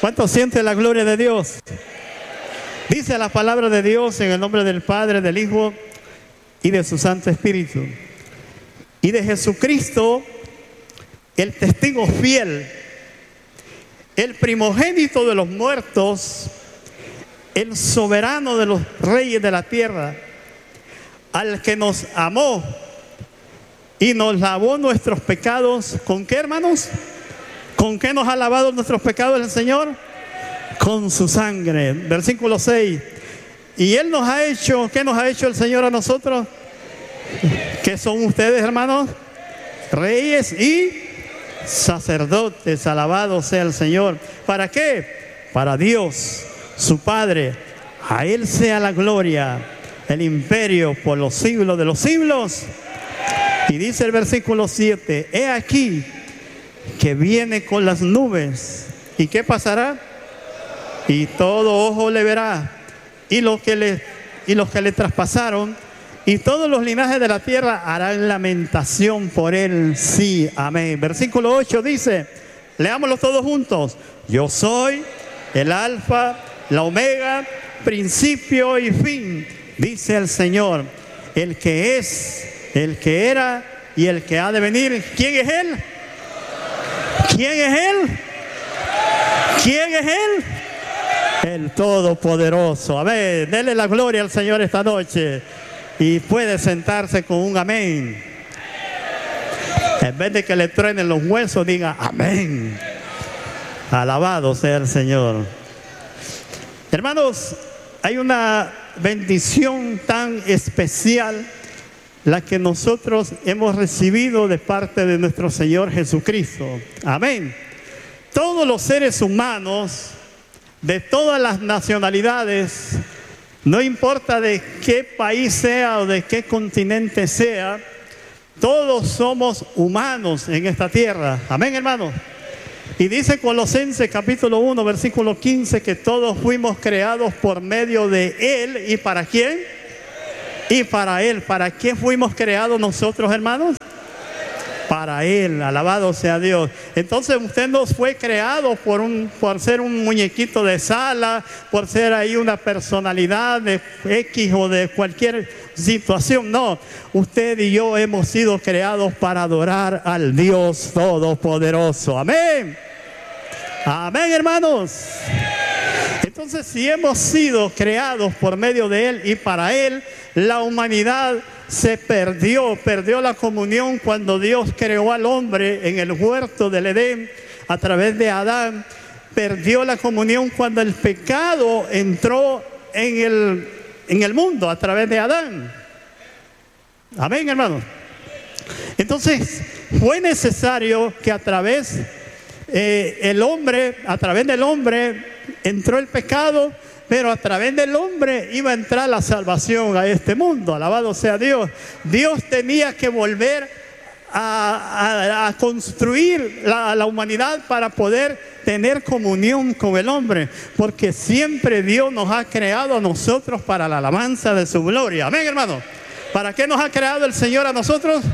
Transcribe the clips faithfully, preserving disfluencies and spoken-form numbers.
¿Cuánto siente la gloria de Dios? Dice la palabra de Dios en el nombre del Padre, del Hijo y de su Santo Espíritu. Y de Jesucristo, el testigo fiel, el primogénito de los muertos, el soberano de los reyes de la tierra, al que nos amó y nos lavó nuestros pecados. ¿Con qué, hermanos? ¿Con qué nos ha lavado nuestros pecados el Señor? Con su sangre. Versículo seis. Y Él nos ha hecho, ¿qué nos ha hecho el Señor a nosotros? ¿Qué son ustedes, hermanos? Reyes y sacerdotes. Alabado sea el Señor. ¿Para qué? Para Dios, su Padre. A Él sea la gloria, el imperio por los siglos de los siglos. Y dice el versículo siete: he aquí que viene con las nubes. ¿Y qué pasará? Y todo ojo le verá, y los que le, y los que le traspasaron, y todos los linajes de la tierra harán lamentación por él. Sí, amén. Versículo ocho dice, leámoslo todos juntos: yo soy el alfa, la omega, principio y fin, dice el Señor, el que es, el que era y el que ha de venir. ¿Quién es Él? ¿Quién es Él? ¿Quién es Él? El Todopoderoso. Amén. Dele la gloria al Señor esta noche. Y puede sentarse con un amén. En vez de que le truenen los huesos, diga amén. Alabado sea el Señor. Hermanos, hay una bendición tan especial, la que nosotros hemos recibido de parte de nuestro Señor Jesucristo. Amén. Todos los seres humanos, de todas las nacionalidades, no importa de qué país sea o de qué continente sea, todos somos humanos en esta tierra. Amén, hermanos. Y dice Colosenses capítulo uno, versículo quince, que todos fuimos creados por medio de Él. ¿Y para quién? Y para Él. ¿Para qué fuimos creados nosotros, hermanos? Para Él. Alabado sea Dios. Entonces usted no fue creado por, un, por ser un muñequito de sala, por ser ahí una personalidad de X o de cualquier situación. No, usted y yo hemos sido creados para adorar al Dios Todopoderoso. Amén. Amén, hermanos. Entonces, si hemos sido creados por medio de Él y para Él, la humanidad se perdió, perdió la comunión cuando Dios creó al hombre en el huerto del Edén a través de Adán. Perdió la comunión cuando el pecado entró en el, en el mundo a través de Adán. Amén, hermanos. Entonces, fue necesario que a través eh, el hombre, a través del hombre entró el pecado, pero a través del hombre iba a entrar la salvación a este mundo. Alabado sea Dios. Dios tenía que volver a, a, a construir la, la humanidad para poder tener comunión con el hombre, porque siempre Dios nos ha creado a nosotros para la alabanza de su gloria. Amén, hermano. ¿Para qué nos ha creado el Señor a nosotros?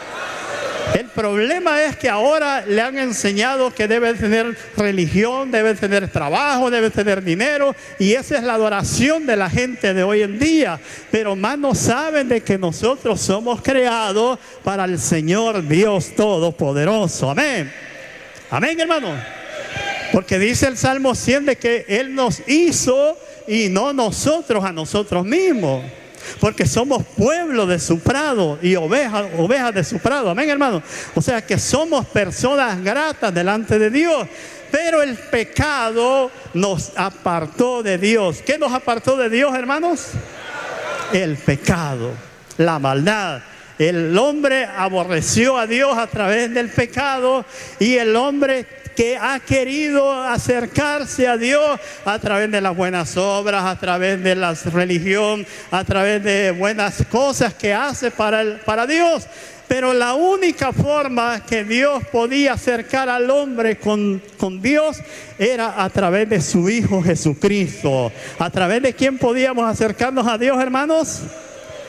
El problema es que ahora le han enseñado que debe tener religión, debe tener trabajo, debe tener dinero, y esa es la adoración de la gente de hoy en día. Pero más no saben de que nosotros somos creados para el Señor Dios Todopoderoso. Amén. Amén, hermano. Porque dice el Salmo cien de que Él nos hizo y no nosotros a nosotros mismos. Porque somos pueblo de su prado y ovejas ovejas de su prado. Amén, hermano. O sea que somos personas gratas delante de Dios. Pero el pecado nos apartó de Dios. ¿Qué nos apartó de Dios, hermanos? El pecado, la maldad. El hombre aborreció a Dios a través del pecado, y el hombre que ha querido acercarse a Dios a través de las buenas obras, a través de la religión, a través de buenas cosas que hace para, el, para Dios. Pero la única forma que Dios podía acercar al hombre con, con Dios era a través de su Hijo Jesucristo. ¿A través de quién podíamos acercarnos a Dios, hermanos?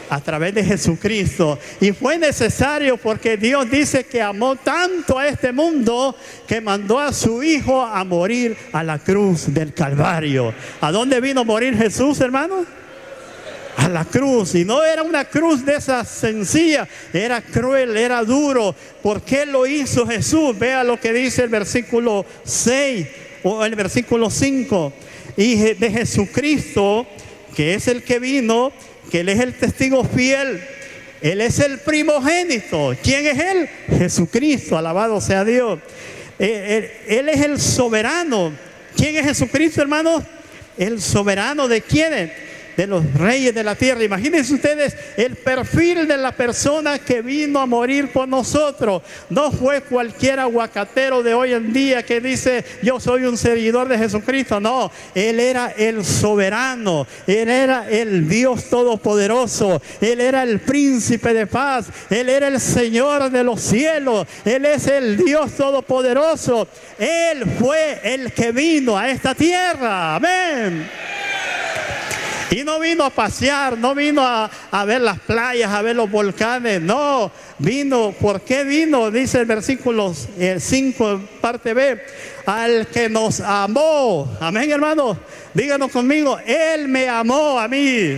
A través de Jesucristo. Y fue necesario porque Dios dice que amó tanto a este mundo que mandó a su Hijo a morir a la cruz del Calvario. ¿A dónde vino a morir Jesús, hermano? A la cruz. Y no era una cruz de esas sencillas, era cruel, era duro. ¿Por qué lo hizo Jesús? Vea lo que dice el versículo seis o el versículo cinco. Y de Jesucristo, que es el que vino, que Él es el testigo fiel, Él es el primogénito. ¿Quién es Él? Jesucristo, alabado sea Dios. Él, él, él es el soberano. ¿Quién es Jesucristo, hermanos? El soberano ¿de quiénes? De los reyes de la tierra. Imagínense ustedes el perfil de la persona que vino a morir por nosotros. No fue cualquier aguacatero de hoy en día que dice yo soy un seguidor de Jesucristo. No, Él era el soberano, Él era el Dios todopoderoso, Él era el príncipe de paz, Él era el Señor de los cielos, Él es el Dios todopoderoso. Él fue el que vino a esta tierra. Amén. Y no vino a pasear, no vino a, a ver las playas, a ver los volcanes, no, vino, ¿por qué vino? Dice el versículo cinco, parte B, al que nos amó. Amén, hermanos, díganos conmigo, Él me amó a mí.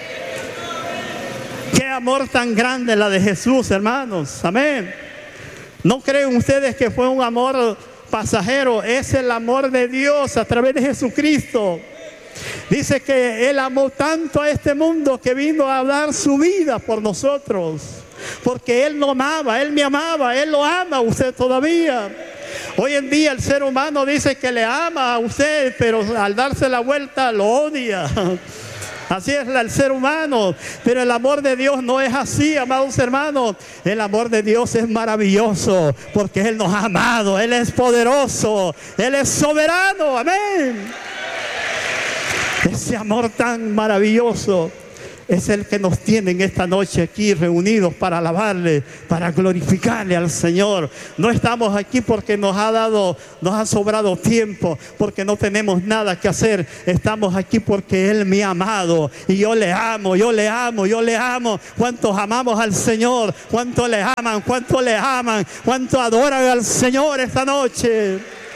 Qué amor tan grande la de Jesús, hermanos, amén. ¿No creen ustedes que fue un amor pasajero? Es el amor de Dios a través de Jesucristo. Dice que Él amó tanto a este mundo que vino a dar su vida por nosotros. Porque Él nos amaba, Él me amaba, Él lo ama a usted todavía. Hoy en día el ser humano dice que le ama a usted, pero al darse la vuelta lo odia. Así es el ser humano, pero el amor de Dios no es así, amados hermanos. El amor de Dios es maravilloso porque Él nos ha amado, Él es poderoso, Él es soberano, amén. Ese amor tan maravilloso es el que nos tiene en esta noche aquí reunidos para alabarle, para glorificarle al Señor. No estamos aquí porque nos ha dado, nos ha sobrado tiempo, porque no tenemos nada que hacer. Estamos aquí porque Él me ha amado y yo le amo, yo le amo, yo le amo. ¿Cuántos amamos al Señor? ¿Cuántos le aman? ¿Cuántos le aman? ¿Cuántos adoran al Señor esta noche?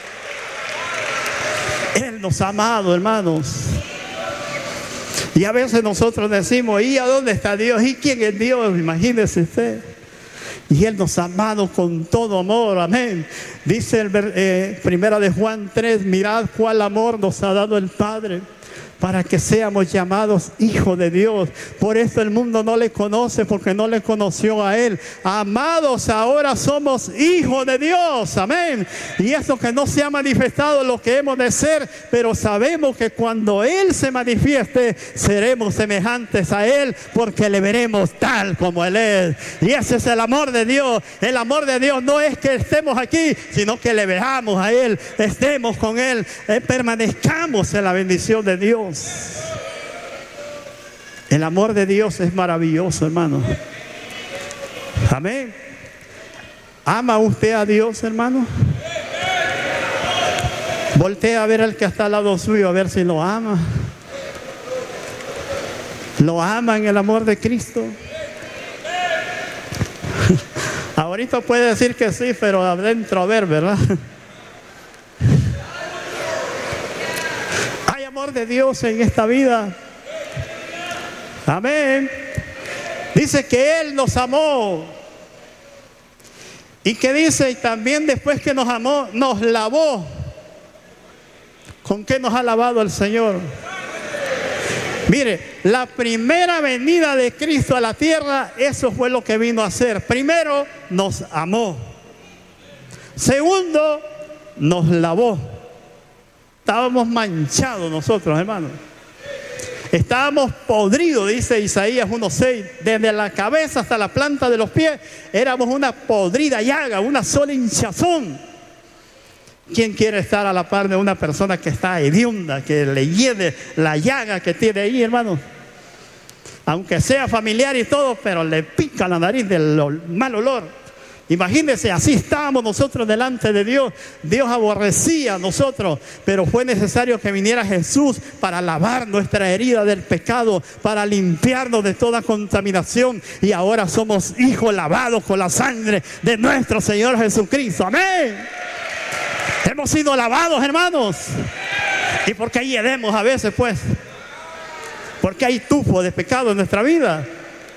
Él nos ha amado, hermanos. Y a veces nosotros decimos, ¿y a dónde está Dios? ¿Y quién es Dios? Imagínese usted. Y Él nos ha amado con todo amor, amén. Dice el eh, primera de Juan tres, mirad cuál amor nos ha dado el Padre, para que seamos llamados hijos de Dios. Por eso el mundo no le conoce, porque no le conoció a Él. Amados, ahora somos hijos de Dios, amén. Y eso que no se ha manifestado lo que hemos de ser, pero sabemos que cuando Él se manifieste, seremos semejantes a Él, porque le veremos tal como Él es. Y ese es el amor de Dios. El amor de Dios no es que estemos aquí, sino que le veamos a Él, estemos con Él, eh, permanezcamos en la bendición de Dios. El amor de Dios es maravilloso, hermano. Amén. ¿Ama usted a Dios, hermano? Voltea a ver al que está al lado suyo, a ver si lo ama. ¿Lo ama en el amor de Cristo? Ahorita puede decir que sí, pero adentro a ver, ¿verdad? De Dios en esta vida, amén. Dice que Él nos amó y que dice, y también después que nos amó, nos lavó. ¿Con qué nos ha lavado el Señor? Mire, la primera venida de Cristo a la tierra, eso fue lo que vino a hacer. Primero, nos amó. Segundo, nos lavó. Estábamos manchados nosotros, hermanos. Estábamos podridos, dice Isaías uno seis. Desde la cabeza hasta la planta de los pies, éramos una podrida llaga, una sola hinchazón. ¿Quién quiere estar a la par de una persona que está hedionda, que le hiede la llaga que tiene ahí, hermanos? Aunque sea familiar y todo, pero le pica la nariz del mal olor. Imagínense, así estábamos nosotros delante de Dios. Dios aborrecía a nosotros, pero fue necesario que viniera Jesús para lavar nuestra herida del pecado, para limpiarnos de toda contaminación. Y ahora somos hijos lavados con la sangre de nuestro Señor Jesucristo. Amén. Hemos sido lavados, hermanos. ¿Y por qué hiedemos a veces, pues? Porque hay tufo de pecado en nuestra vida.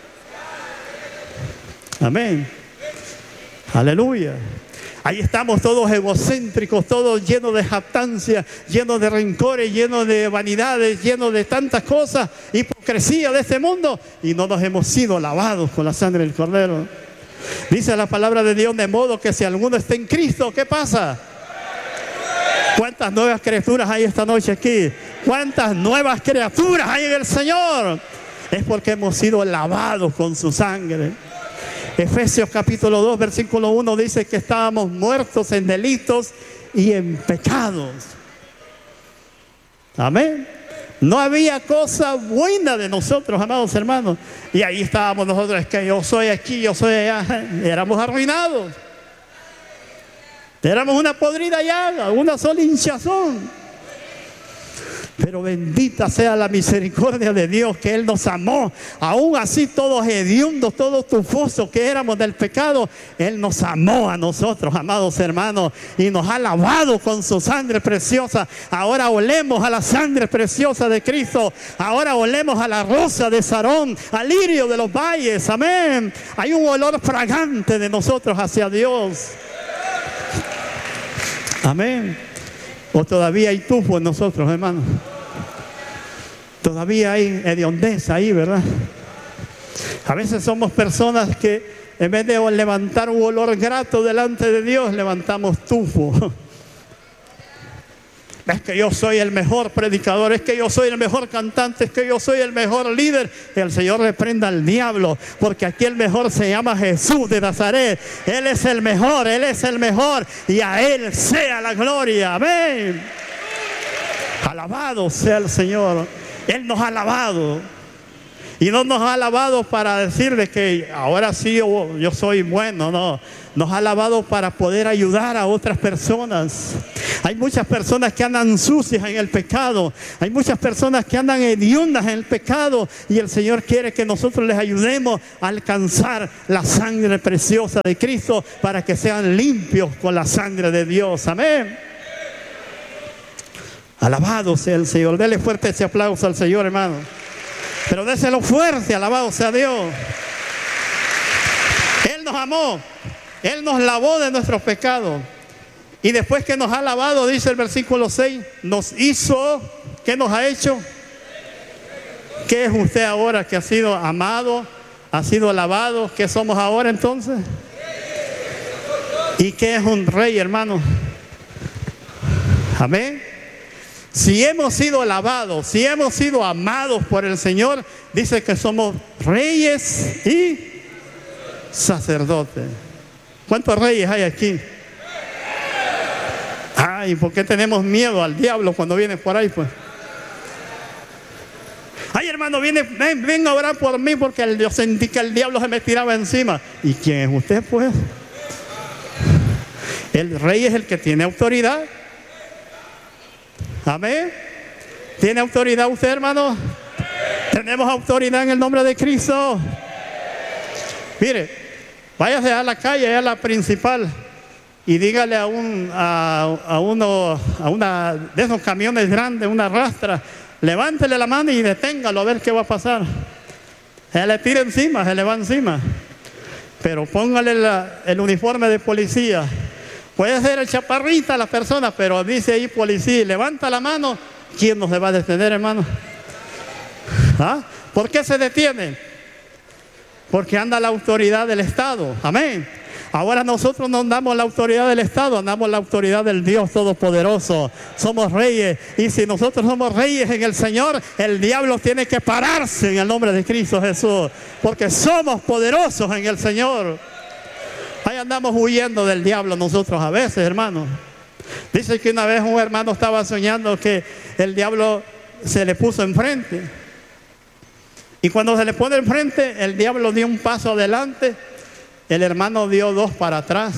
Amén. Aleluya. Ahí estamos todos egocéntricos, todos llenos de jactancia, llenos de rencores, llenos de vanidades, llenos de tantas cosas, hipocresía de este mundo, y no nos hemos sido lavados con la sangre del Cordero. Dice la palabra de Dios, de modo que si alguno está en Cristo, ¿qué pasa? ¿Cuántas nuevas criaturas hay esta noche aquí? ¿Cuántas nuevas criaturas hay en el Señor? Es porque hemos sido lavados con su sangre. Efesios capítulo dos, versículo uno dice que estábamos muertos en delitos y en pecados. Amén. No había cosa buena de nosotros, amados hermanos. Y ahí estábamos nosotros, es que yo soy aquí, yo soy allá. Éramos arruinados. Éramos una podrida llaga, una sola hinchazón. Pero bendita sea la misericordia de Dios, que Él nos amó. Aún así, todos hediondos, todos tufosos que éramos del pecado, Él nos amó a nosotros, amados hermanos, y nos ha lavado con su sangre preciosa. Ahora olemos a la sangre preciosa de Cristo. Ahora olemos a la rosa de Sarón, al lirio de los valles. Amén. Hay un olor fragante de nosotros hacia Dios. Amén. O todavía hay tufo en nosotros, hermanos. Todavía hay hediondez ahí, ¿verdad? A veces somos personas que en vez de levantar un olor grato delante de Dios, levantamos tufo. Es que yo soy el mejor predicador, es que yo soy el mejor cantante, es que yo soy el mejor líder. El Señor reprenda al diablo, porque aquí el mejor se llama Jesús de Nazaret. Él es el mejor, Él es el mejor, y a Él sea la gloria. Amén. Alabado sea el Señor. Él nos ha alabado. Y no nos ha alabado para decirle que ahora sí yo, yo soy bueno, no. Nos ha alabado para poder ayudar a otras personas. Hay muchas personas que andan sucias en el pecado. Hay muchas personas que andan hediondas en el pecado. Y el Señor quiere que nosotros les ayudemos a alcanzar la sangre preciosa de Cristo para que sean limpios con la sangre de Dios. Amén. Alabado sea el Señor. Dele fuerte ese aplauso al Señor, hermano. Pero déselo fuerte, alabado sea Dios. Él nos amó. Él nos lavó de nuestros pecados. Y después que nos ha lavado, dice el versículo seis, nos hizo, ¿qué nos ha hecho? ¿Qué es usted ahora que ha sido amado, ha sido lavado? ¿Qué somos ahora entonces? ¿Y qué es un rey, hermano? Amén. Si hemos sido lavados, si hemos sido amados por el Señor, dice que somos reyes y sacerdotes. ¿Cuántos reyes hay aquí? Ay, ¿por qué tenemos miedo al diablo cuando viene por ahí, pues? Ay, hermano, viene, ven, ven a orar por mí porque el, yo sentí que el diablo se me tiraba encima. ¿Y quién es usted, pues? El rey es el que tiene autoridad. Amén. ¿Tiene autoridad usted, hermano? Tenemos autoridad en el nombre de Cristo. Mire, váyase a la calle, a la principal, y dígale a un a, a uno a una de esos camiones grandes, una rastra, levántele la mano y deténgalo a ver qué va a pasar. Se le tira encima, se le va encima. Pero póngale la, el uniforme de policía. Puede ser el chaparrita la persona, pero dice ahí policía, levanta la mano. ¿Quién nos va a detener, hermano? ¿Ah? ¿Por qué se detiene? Porque anda la autoridad del Estado. Amén. Ahora nosotros no andamos la autoridad del Estado, andamos la autoridad del Dios Todopoderoso. Somos reyes. Y si nosotros somos reyes en el Señor, el diablo tiene que pararse en el nombre de Cristo Jesús. Porque somos poderosos en el Señor. Ahí andamos huyendo del diablo nosotros a veces, hermano. Dice que una vez un hermano estaba soñando que el diablo se le puso enfrente. Y cuando se le pone enfrente, el diablo dio un paso adelante el hermano dio dos para atrás.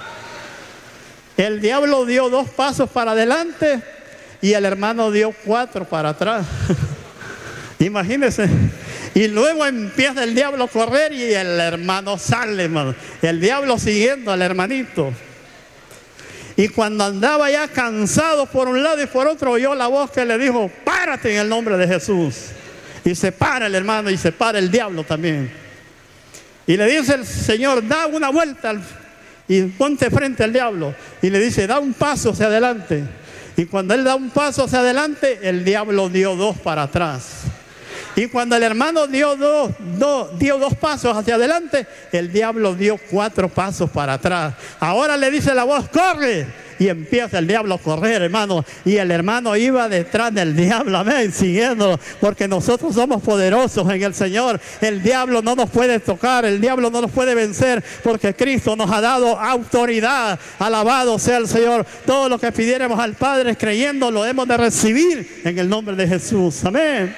El diablo dio dos pasos para adelante y el hermano dio cuatro para atrás. Imagínense. Y luego empieza el diablo a correr y el hermano sale, hermano. El diablo siguiendo al hermanito. Y cuando andaba ya cansado por un lado y por otro, oyó la voz que le dijo: párate en el nombre de Jesús. Y se para el hermano y se para el diablo también. Y le dice el Señor: da una vuelta y ponte frente al diablo. Y le dice: da un paso hacia adelante. Y cuando él da un paso hacia adelante, el diablo dio dos para atrás. Y cuando el hermano dio dos, dos, dio dos pasos hacia adelante, el diablo dio cuatro pasos para atrás. Ahora le dice la voz: corre. Y empieza el diablo a correr, hermano. Y el hermano iba detrás del diablo, amén, siguiéndolo. Porque nosotros somos poderosos en el Señor. El diablo no nos puede tocar, el diablo no nos puede vencer, porque Cristo nos ha dado autoridad. Alabado sea el Señor. Todo lo que pidiéramos al Padre creyendo lo hemos de recibir en el nombre de Jesús, amén.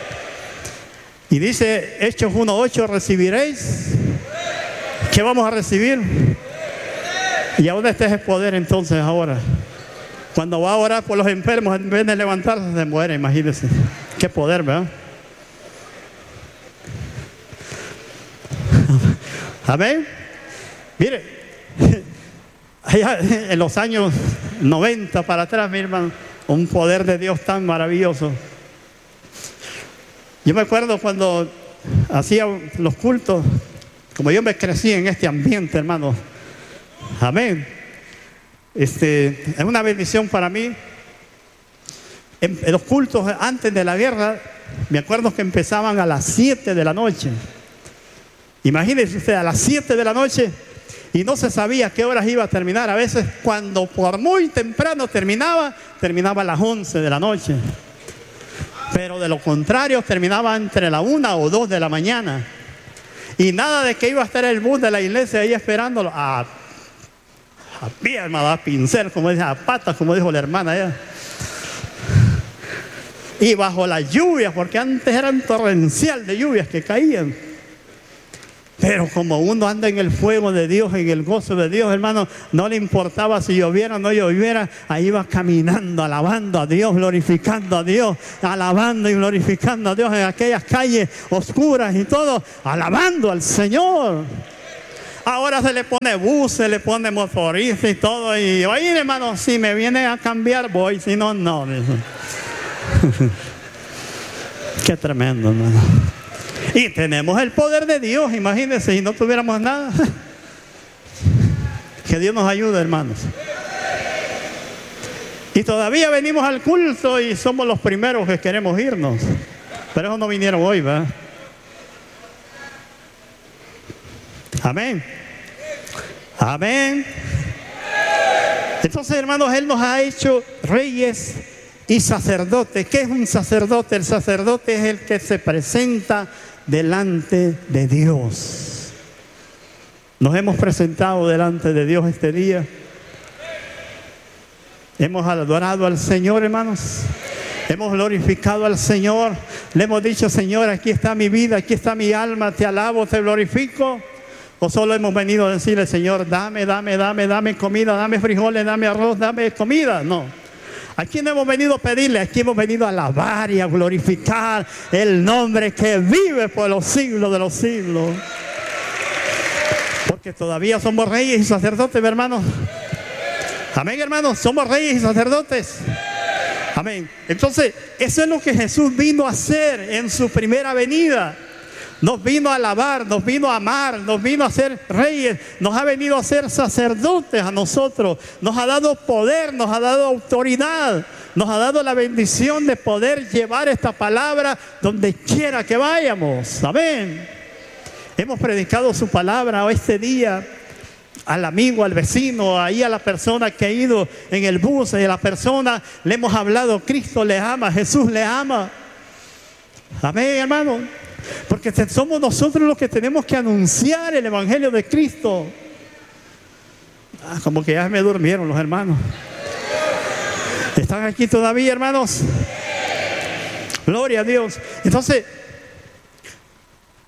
Y dice Hechos uno ocho: recibiréis. ¿Qué vamos a recibir? ¿Y a dónde está ese poder entonces ahora? Cuando va a orar por los enfermos, en vez de levantarse, se muere, imagínense. Qué poder, ¿verdad? Amén. Mire, allá en los años noventa para atrás, mi hermano, un poder de Dios tan maravilloso. Yo me acuerdo cuando hacía los cultos, como yo me crecí en este ambiente, hermano. Amén. Este, es una bendición para mí. En, en los cultos antes de la guerra, me acuerdo que empezaban a las siete de la noche. Imagínense usted, a las siete de la noche, y no se sabía qué horas iba a terminar. A veces, cuando por muy temprano terminaba, terminaba a las once de la noche. Pero de lo contrario, terminaba entre la una o dos de la mañana. Y nada de que iba a estar el bus de la iglesia ahí esperándolo. A, a pie, hermano, a pincel, como dice, a patas, como dijo la hermana allá. Y bajo las lluvias, porque antes eran torrencial de lluvias que caían. Pero como uno anda en el fuego de Dios, en el gozo de Dios, hermano, no le importaba si lloviera o no lloviera, ahí iba caminando, alabando a Dios, glorificando a Dios, alabando y glorificando a Dios en aquellas calles oscuras y todo, alabando al Señor. Ahora se le pone bus, se le pone motorista y todo, y oye, hermano, si me viene a cambiar voy, si no, no. Qué tremendo, hermano. Y tenemos el poder de Dios, imagínense, si no tuviéramos nada. Que Dios nos ayude, hermanos. Y todavía venimos al culto y somos los primeros que queremos irnos. Pero ellos no vinieron hoy, ¿verdad? Amén. Amén. Entonces, hermanos, Él nos ha hecho reyes y sacerdotes. ¿Qué es un sacerdote? El sacerdote es el que se presenta delante de Dios. Nos hemos presentado delante de Dios este día. Hemos adorado al Señor, hermanos. Hemos glorificado al Señor. Le hemos dicho: Señor, aquí está mi vida, aquí está mi alma, te alabo, te glorifico. O solo hemos venido a decirle: Señor, dame, dame, dame, dame comida, dame frijoles, dame arroz, dame comida. No. Aquí no hemos venido a pedirle, aquí hemos venido a alabar y a glorificar el nombre que vive por los siglos de los siglos. Porque todavía somos reyes y sacerdotes, hermanos. Amén, hermanos, somos reyes y sacerdotes. Amén. Entonces, eso es lo que Jesús vino a hacer en su primera venida. Nos vino a alabar, nos vino a amar, nos vino a ser reyes, nos ha venido a ser sacerdotes a nosotros, nos ha dado poder, nos ha dado autoridad, nos ha dado la bendición de poder llevar esta palabra donde quiera que vayamos. Amén. Hemos predicado su palabra este día al amigo, al vecino, ahí a la persona que ha ido en el bus, y a la persona le hemos hablado: Cristo le ama, Jesús le ama. Amén, hermano. Porque somos nosotros los que tenemos que anunciar el evangelio de Cristo. Ah, como que ya me durmieron los hermanos. ¿Están aquí todavía, hermanos? Gloria a Dios. Entonces,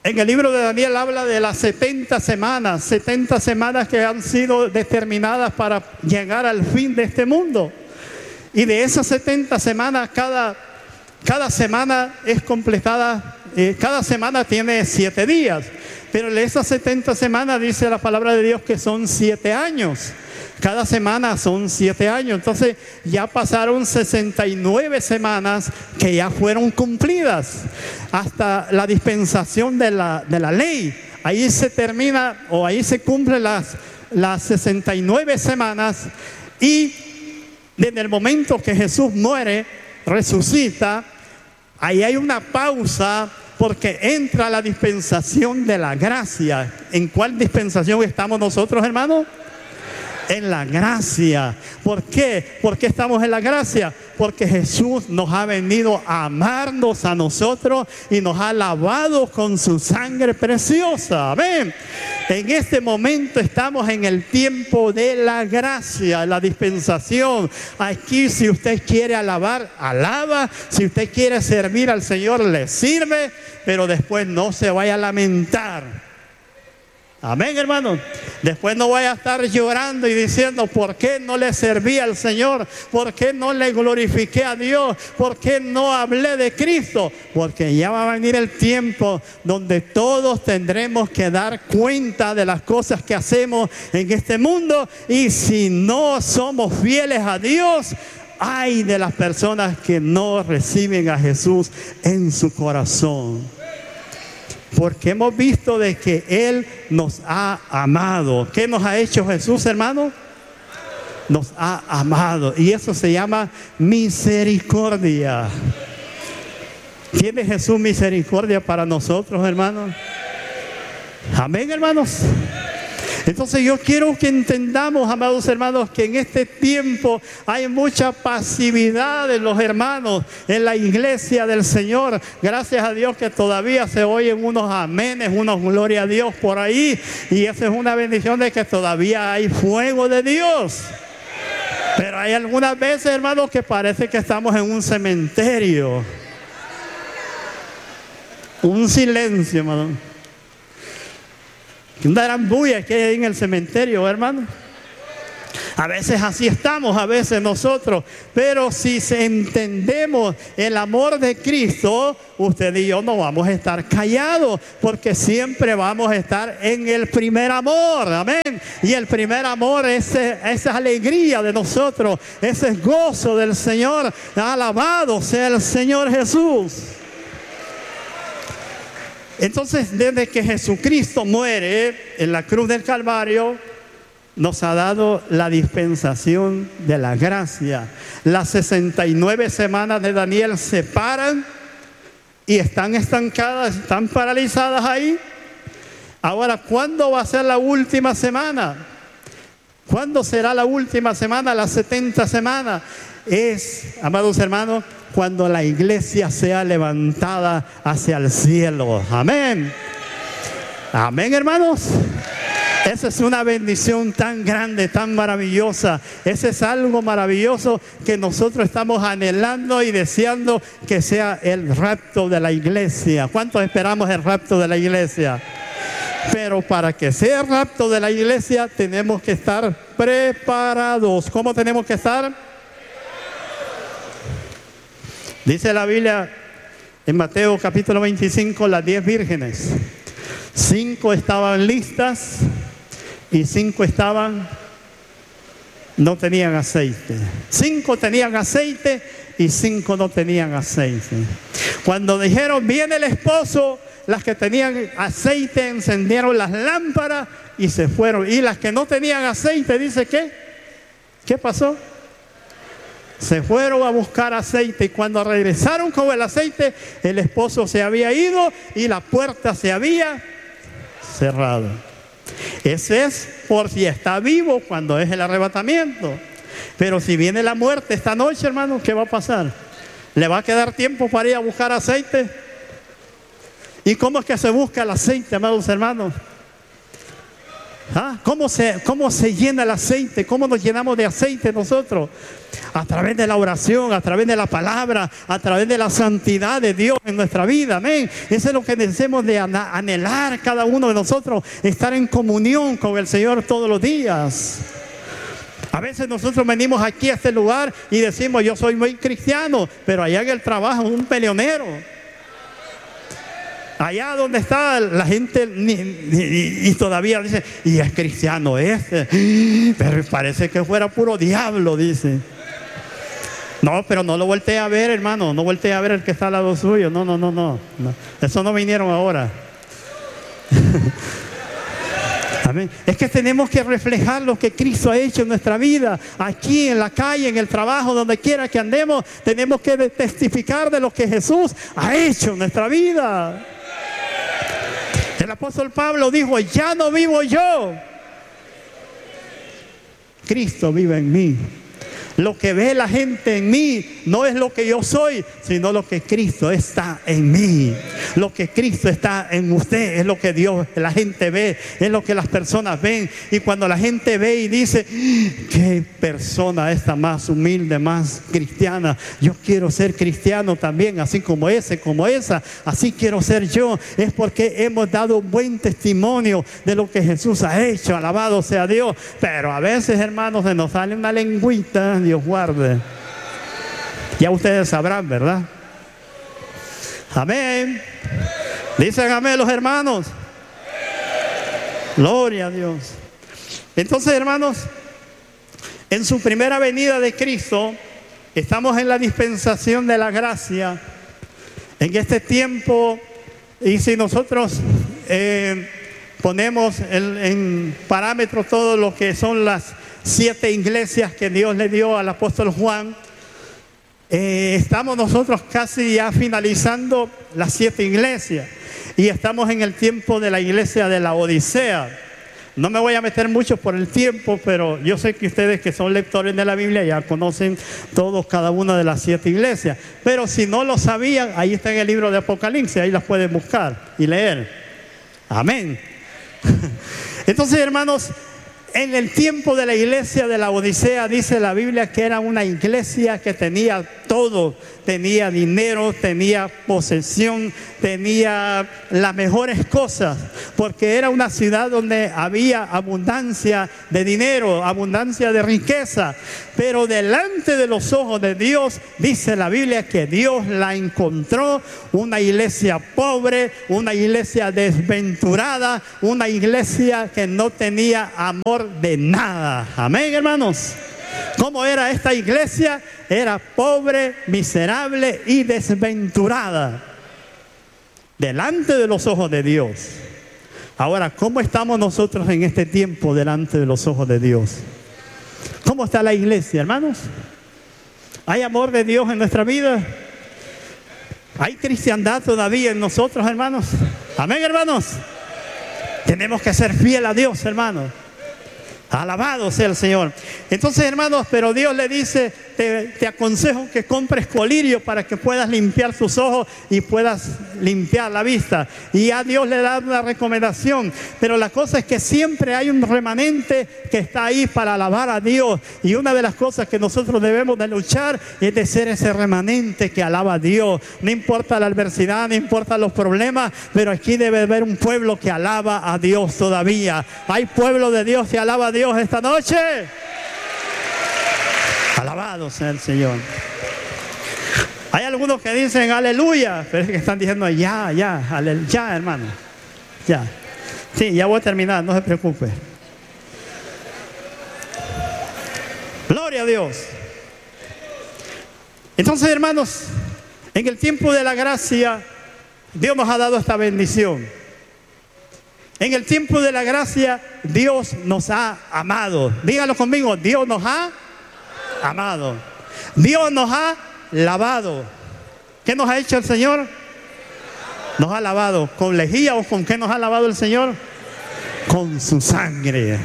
En el libro de Daniel habla de las setenta semanas, setenta semanas que han sido determinadas para llegar al fin de este mundo. Y de esas setenta semanas, cada, cada semana es completada, eh, cada semana tiene siete días. Pero en esas setenta semanas dice la palabra de Dios que son siete años. Cada semana son siete años. Entonces ya pasaron sesenta y nueve semanas que ya fueron cumplidas. Hasta la dispensación de la, de la ley. Ahí se termina o ahí se cumplen las, las sesenta y nueve semanas. Y desde el momento que Jesús muere, resucita, ahí hay una pausa porque entra la dispensación de la gracia. ¿En cuál dispensación estamos nosotros, hermanos? En la gracia. ¿Por qué? ¿Por qué estamos en la gracia? Porque Jesús nos ha venido a amarnos a nosotros y nos ha lavado con su sangre preciosa. Amén. En este momento estamos en el tiempo de la gracia, la dispensación. Aquí, si usted quiere alabar, alaba. Si usted quiere servir al Señor, le sirve. Pero después no se vaya a lamentar. Amén, hermano. Después no vaya a estar llorando y diciendo, ¿por qué no le serví al Señor? ¿Por qué no le glorifiqué a Dios? ¿Por qué no hablé de Cristo? Porque ya va a venir el tiempo donde todos tendremos que dar cuenta de las cosas que hacemos en este mundo. Y si no somos fieles a Dios, ay de las personas que no reciben a Jesús en su corazón. Porque hemos visto de que Él nos ha amado. ¿Qué nos ha hecho Jesús, hermano? Nos ha amado. Y eso se llama misericordia. ¿Tiene Jesús misericordia para nosotros, hermanos? Amén, hermanos. Entonces yo quiero que entendamos, amados hermanos, que en este tiempo hay mucha pasividad de los hermanos en la iglesia del Señor. Gracias a Dios que todavía se oyen unos amenes, unos gloria a Dios por ahí. Y esa es una bendición de que todavía hay fuego de Dios. Pero hay algunas veces, hermanos, que parece que estamos en un cementerio. Un silencio, hermano. Una gran bulla que hay en el cementerio, hermano. A veces así estamos, a veces nosotros. Pero si entendemos el amor de Cristo, usted y yo no vamos a estar callados, porque siempre vamos a estar en el primer amor. Amén. Y el primer amor es esa alegría de nosotros, ese gozo del Señor. Alabado sea el Señor Jesús. Entonces, desde que Jesucristo muere en la cruz del Calvario, nos ha dado la dispensación de la gracia. Las sesenta y nueve semanas de Daniel se paran y están estancadas, están paralizadas ahí. Ahora, ¿cuándo va a ser la última semana? ¿Cuándo será la última semana? Las setenta semanas. Es, amados hermanos, cuando la iglesia sea levantada hacia el cielo. Amén. Amén, hermanos. Esa es una bendición tan grande, tan maravillosa. Ese es algo maravilloso que nosotros estamos anhelando y deseando que sea el rapto de la iglesia. ¿Cuántos esperamos el rapto de la iglesia? Pero para que sea el rapto de la iglesia tenemos que estar preparados. ¿Cómo tenemos que estar? Dice la Biblia en Mateo capítulo veinticinco, las diez vírgenes. Cinco estaban listas y cinco estaban, no tenían aceite. Cinco tenían aceite y cinco no tenían aceite. Cuando dijeron, viene el esposo, las que tenían aceite encendieron las lámparas y se fueron. Y las que no tenían aceite, dice, ¿qué? ¿Qué pasó? Se fueron a buscar aceite y cuando regresaron con el aceite, el esposo se había ido y la puerta se había cerrado. Ese es por si está vivo cuando es el arrebatamiento. Pero si viene la muerte esta noche, hermano, ¿qué va a pasar? ¿Le va a quedar tiempo para ir a buscar aceite? ¿Y cómo es que se busca el aceite, amados hermanos? ¿Ah? ¿Cómo se, ¿Cómo se llena el aceite? ¿Cómo nos llenamos de aceite nosotros? A través de la oración, a través de la palabra, a través de la santidad de Dios en nuestra vida. Amén. Eso es lo que debemos de anhelar cada uno de nosotros, estar en comunión con el Señor todos los días. A veces nosotros venimos aquí a este lugar y decimos, yo soy muy cristiano, pero allá en el trabajo un peleonero. Allá donde está la gente ni, ni, y todavía dice, y es cristiano este, pero parece que fuera puro diablo, dice. No, pero no lo voltee a ver, hermano, no voltee a ver el que está al lado suyo. No, no, no, no, no. Eso no vinieron ahora. Amén. Es que tenemos que reflejar lo que Cristo ha hecho en nuestra vida, aquí en la calle, en el trabajo, donde quiera que andemos. Tenemos que testificar de lo que Jesús ha hecho en nuestra vida. El apóstol Pablo dijo, ya no vivo yo, Cristo vive en mí. Lo que ve la gente en mí no es lo que yo soy, sino lo que Cristo está en mí. Lo que Cristo está en usted es lo que Dios, la gente ve, es lo que las personas ven. Y cuando la gente ve y dice, qué persona esta más humilde, más cristiana. Yo quiero ser cristiano también, así como ese, como esa. Así quiero ser yo. Es porque hemos dado un buen testimonio de lo que Jesús ha hecho. Alabado sea Dios. Pero a veces, hermanos, se nos sale una lengüita. Dios guarde. Ya ustedes sabrán, ¿verdad? Amén. Dicen amén los hermanos. Gloria a Dios. Entonces, hermanos, en su primera venida de Cristo, estamos en la dispensación de la gracia. En este tiempo, y si nosotros eh, ponemos en, en parámetros todo lo que son las siete iglesias que Dios le dio al apóstol Juan, eh, estamos nosotros casi ya finalizando las siete iglesias y estamos en el tiempo de la iglesia de la Odisea. No me voy a meter mucho por el tiempo, pero yo sé que ustedes que son lectores de la Biblia ya conocen todos cada una de las siete iglesias, pero si no lo sabían, ahí está en el libro de Apocalipsis, ahí las pueden buscar y leer. Amén. Entonces, hermanos, en el tiempo de la iglesia de la Odisea, dice la Biblia que era una iglesia que tenía todo. Tenía dinero, tenía posesión, tenía las mejores cosas. Porque era una ciudad donde había abundancia de dinero, abundancia de riqueza. Pero delante de los ojos de Dios, dice la Biblia que Dios la encontró una iglesia pobre, una iglesia desventurada, una iglesia que no tenía amor de nada. Amén, hermanos. ¿Cómo era esta iglesia? Era pobre, miserable y desventurada delante de los ojos de Dios. Ahora, ¿cómo estamos nosotros en este tiempo delante de los ojos de Dios? ¿Cómo está la iglesia, hermanos? ¿Hay amor de Dios en nuestra vida? ¿Hay cristiandad todavía en nosotros, hermanos? Amén, hermanos. Tenemos que ser fiel a Dios, hermanos. Alabado sea el Señor. Entonces, hermanos, pero Dios le dice, te, te aconsejo que compres colirio para que puedas limpiar tus ojos y puedas limpiar la vista. Y a Dios le da una recomendación. Pero la cosa es que siempre hay un remanente que está ahí para alabar a Dios. Y una de las cosas que nosotros debemos de luchar es de ser ese remanente que alaba a Dios. No importa la adversidad, no importa los problemas, pero aquí debe haber un pueblo que alaba a Dios todavía. Hay pueblo de Dios que alaba a Dios esta noche. Alabado sea el Señor. Hay algunos que dicen aleluya, pero es que están diciendo ya, ya, aleluya, ya, hermano, ya. Sí, ya voy a terminar, no se preocupe. Gloria a Dios. Entonces, hermanos, en el tiempo de la gracia, Dios nos ha dado esta bendición. En el tiempo de la gracia, Dios nos ha amado. Díganlo conmigo, Dios nos ha amado. Dios nos ha lavado. ¿Qué nos ha hecho el Señor? Nos ha lavado. ¿Con lejía o con qué nos ha lavado el Señor? Con su sangre.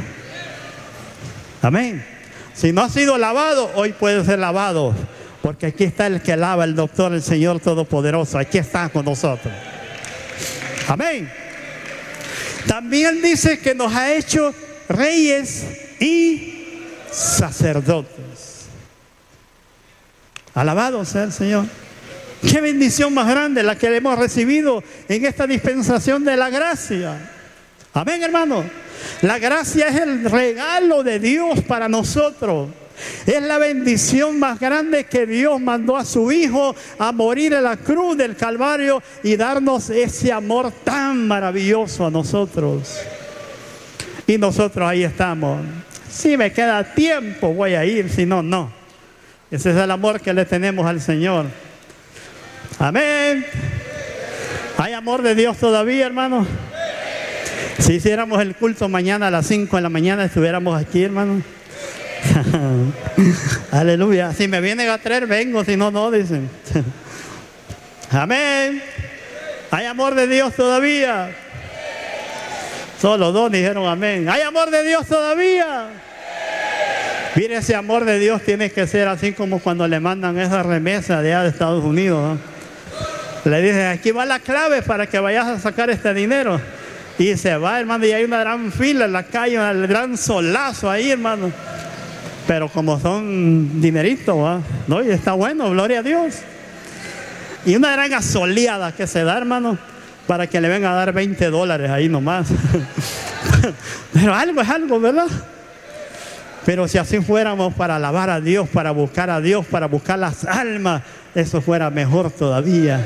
Amén. Si no ha sido lavado, hoy puede ser lavado. Porque aquí está el que lava, el doctor, el Señor Todopoderoso. Aquí está con nosotros. Amén. También dice que nos ha hecho reyes y sacerdotes. Alabado sea el Señor. Qué bendición más grande la que hemos recibido en esta dispensación de la gracia. Amén, hermano. La gracia es el regalo de Dios para nosotros. Es la bendición más grande que Dios mandó a su Hijo a morir en la cruz del Calvario y darnos ese amor tan maravilloso a nosotros. Y nosotros ahí estamos. Si me queda tiempo voy a ir, si no, no. Ese es el amor que le tenemos al Señor. Amén. ¿Hay amor de Dios todavía, hermano? Si hiciéramos el culto mañana a las cinco de la mañana, estuviéramos aquí, hermano. Aleluya. Si me vienen a traer, vengo, si no, no, dicen. Amén. ¿Hay amor de Dios todavía? Solo dos dijeron amén. ¿Hay amor de Dios todavía? Mire, ese amor de Dios tiene que ser así como cuando le mandan esa remesa de allá de Estados Unidos, ¿no? Le dicen, aquí va la clave para que vayas a sacar este dinero. Y se va, hermano, y hay una gran fila en la calle, un gran solazo ahí, hermano. Pero como son dineritos, ¿va? No, y está bueno, gloria a Dios. Y una gran asoleada que se da, hermano, para que le vengan a dar veinte dólares ahí nomás. Pero algo es algo, ¿verdad? Pero si así fuéramos para alabar a Dios, para buscar a Dios, para buscar las almas, eso fuera mejor todavía.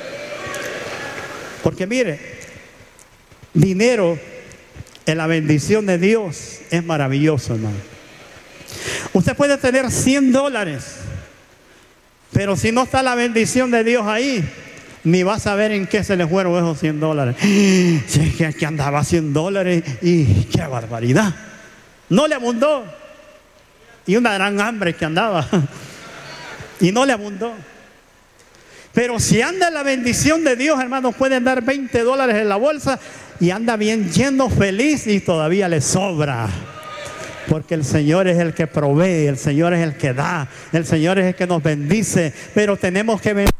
Porque mire, dinero en la bendición de Dios es maravilloso, hermano. Usted puede tener cien dólares, pero si no está la bendición de Dios ahí, ni va a saber en qué se le fueron esos cien dólares. Si es que aquí andaba cien dólares y qué barbaridad. No le abundó. Y una gran hambre que andaba. Y no le abundó. Pero si anda la bendición de Dios, hermanos, pueden dar veinte dólares en la bolsa y anda bien lleno, feliz y todavía le sobra. Porque el Señor es el que provee, el Señor es el que da, el Señor es el que nos bendice. Pero tenemos que bendecir